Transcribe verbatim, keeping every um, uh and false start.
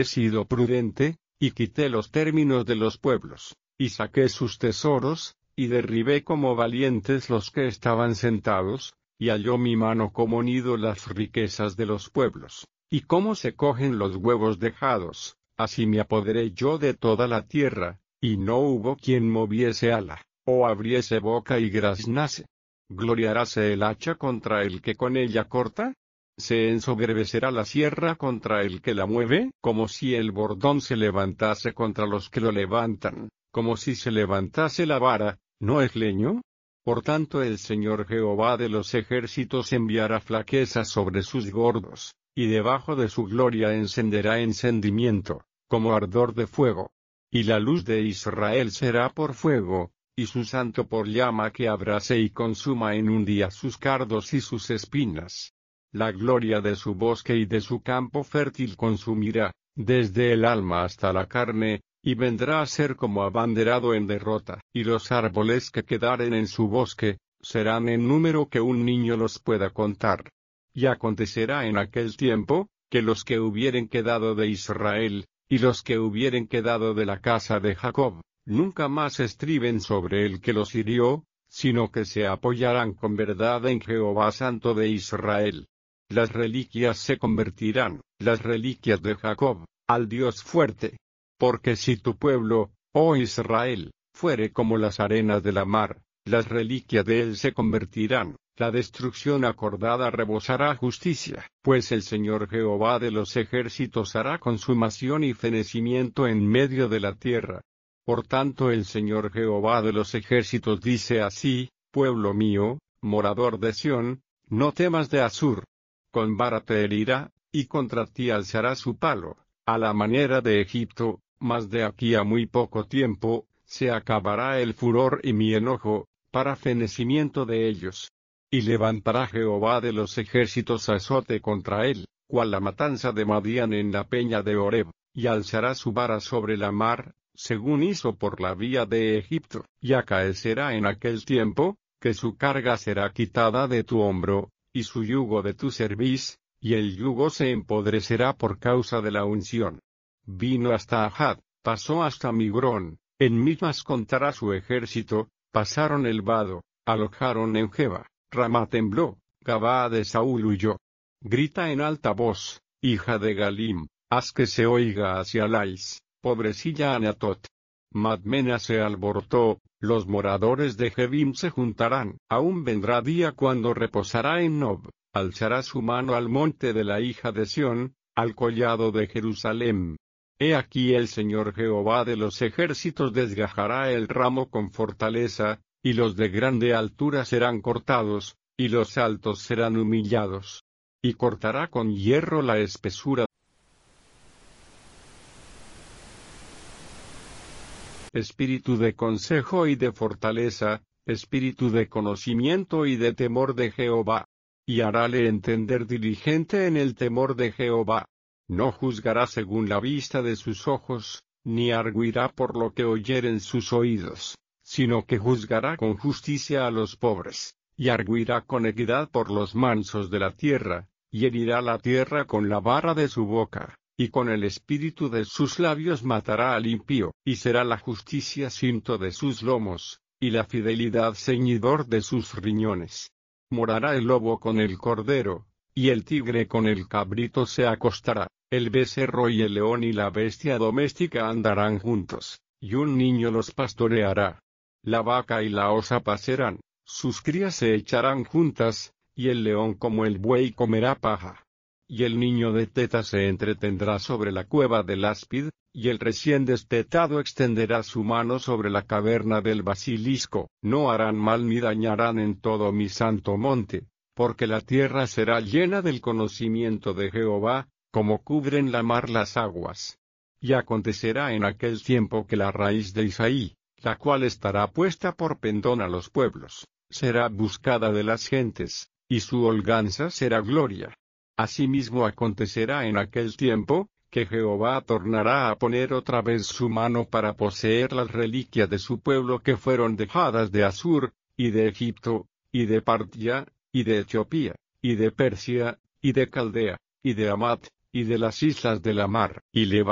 He sido prudente, y quité los términos de los pueblos, y saqué sus tesoros, y derribé como valientes los que estaban sentados, y halló mi mano como nido las riquezas de los pueblos, y como se cogen los huevos dejados, así me apoderé yo de toda la tierra, y no hubo quien moviese ala, o abriese boca y graznase. ¿Gloriaráse el hacha contra el que con ella corta? ¿Se ensoberbecerá la sierra contra el que la mueve? Como si el bordón se levantase contra los que lo levantan, como si se levantase la vara, ¿no es leño? Por tanto el Señor Jehová de los ejércitos enviará flaqueza sobre sus gordos, y debajo de su gloria encenderá encendimiento, como ardor de fuego. Y la luz de Israel será por fuego, y su santo por llama que abrase y consuma en un día sus cardos y sus espinas. La gloria de su bosque y de su campo fértil consumirá, desde el alma hasta la carne, y vendrá a ser como abanderado en derrota. Y los árboles que quedaren en su bosque, serán en número que un niño los pueda contar. Y acontecerá en aquel tiempo, que los que hubieren quedado de Israel, y los que hubieren quedado de la casa de Jacob, nunca más estriben sobre el que los hirió, sino que se apoyarán con verdad en Jehová Santo de Israel. Las reliquias se convertirán, las reliquias de Jacob, al Dios fuerte. Porque si tu pueblo, oh Israel, fuere como las arenas de la mar, las reliquias de él se convertirán, la destrucción acordada rebosará justicia, pues el Señor Jehová de los ejércitos hará consumación y fenecimiento en medio de la tierra. Por tanto el Señor Jehová de los ejércitos dice así: pueblo mío, morador de Sión, no temas de Asur. Con vara te herirá, y contra ti alzará su palo, a la manera de Egipto, mas de aquí a muy poco tiempo, se acabará el furor y mi enojo, para fenecimiento de ellos. Y levantará Jehová de los ejércitos azote contra él, cual la matanza de Madián en la peña de Horeb, y alzará su vara sobre la mar, según hizo por la vía de Egipto. Y acaecerá en aquel tiempo, que su carga será quitada de tu hombro, y su yugo de tu cerviz, y el yugo se empodrecerá por causa de la unción. Vino hasta Ahad, pasó hasta Migrón, en Mimas contará su ejército, pasaron el vado, alojaron en Geba, Ramá tembló, Gabaa de Saúl huyó. Grita en alta voz, hija de Galim, haz que se oiga hacia Lais, pobrecilla Anatot. Madmena se alborotó, los moradores de Jebim se juntarán. Aún vendrá día cuando reposará en Nob, alzará su mano al monte de la hija de Sión, al collado de Jerusalén. He aquí el Señor Jehová de los ejércitos desgajará el ramo con fortaleza, y los de grande altura serán cortados, y los altos serán humillados. Y cortará con hierro la espesura. Espíritu de consejo y de fortaleza, espíritu de conocimiento y de temor de Jehová. Y harále entender diligente en el temor de Jehová. No juzgará según la vista de sus ojos, ni arguirá por lo que oyeren sus oídos, sino que juzgará con justicia a los pobres, y arguirá con equidad por los mansos de la tierra, y herirá la tierra con la vara de su boca. Y con el espíritu de sus labios matará al impío, y será la justicia cinto de sus lomos, y la fidelidad ceñidor de sus riñones. Morará el lobo con el cordero, y el tigre con el cabrito se acostará, el becerro y el león y la bestia doméstica andarán juntos, y un niño los pastoreará. La vaca y la osa pasarán, sus crías se echarán juntas, y el león como el buey comerá paja. Y el niño de teta se entretendrá sobre la cueva del áspid, y el recién destetado extenderá su mano sobre la caverna del basilisco. No harán mal ni dañarán en todo mi santo monte, porque la tierra será llena del conocimiento de Jehová, como cubren la mar las aguas. Y acontecerá en aquel tiempo que la raíz de Isaí, la cual estará puesta por pendón a los pueblos, será buscada de las gentes, y su holganza será gloria. Asimismo acontecerá en aquel tiempo, que Jehová tornará a poner otra vez su mano para poseer las reliquias de su pueblo que fueron dejadas de Asur, y de Egipto, y de Partia, y de Etiopía, y de Persia, y de Caldea, y de Amat, y de las islas de la mar, y le